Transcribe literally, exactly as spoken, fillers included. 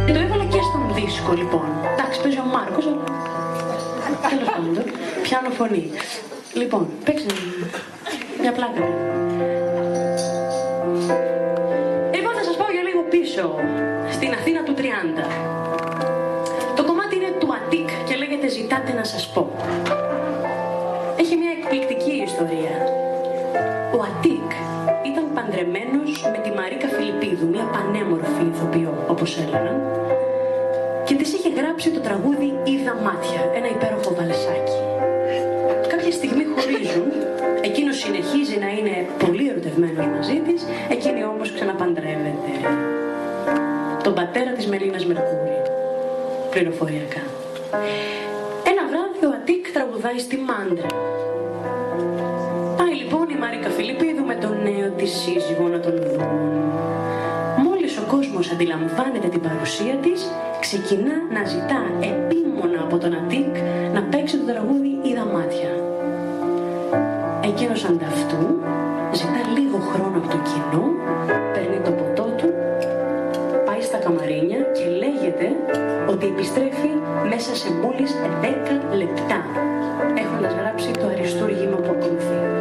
Το έβαλα και στον δίσκο, λοιπόν. Εντάξει, παίζει ο Μάρκος, αλλά... Τέλος πάντων, πιάνω φωνή. Λοιπόν, παίξε μια πλάκα. Λοιπόν, θα σας πάω για λίγο πίσω, στην Αθήνα του τριάντα. Το κομμάτι είναι του Αττικ και λέγεται «Ζητάτε να σας πω». Έχει μια εκπληκτική ιστορία. Ο Αττικ ήταν παντρεμένος με τη Μαρίκα Φιλιππίδου, μια πανέμορφη ηθοποιό, όπως έλεγαν, και της είχε γράψει το τραγούδι «Είδα μάτια», ένα υπέροχο βαλσάκι. Κάποια στιγμή χωρίζουν, εκείνος συνεχίζει να είναι πολύ ερωτευμένος μαζί της, εκείνη όμως ξαναπαντρεύεται τον πατέρα της Μελίνας Μερκούρη, πληροφοριακά. Ένα βράδυ ο Αττικ τραγουδάει στη Μάντρα. Πάει λοιπόν η Μαρίκα Φιλιππίδου με τον νέο της σύζυγο να τον δουν. Μόλις ο κόσμος αντιλαμβάνεται την παρουσία της, ξεκινά να ζητά επίμονα από τον Αττικ να παίξει το τραγούδι «Είδα μάτια». Εκείνος ανταυτού ζητά λίγο χρόνο από το κοινό, παίρνει το ποτό του, πάει στα καμαρίνια και λέγεται ότι επιστρέφει μέσα σε μόλις δέκα λεπτά, έχοντας γράψει το αριστούργημα που ακολουθεί.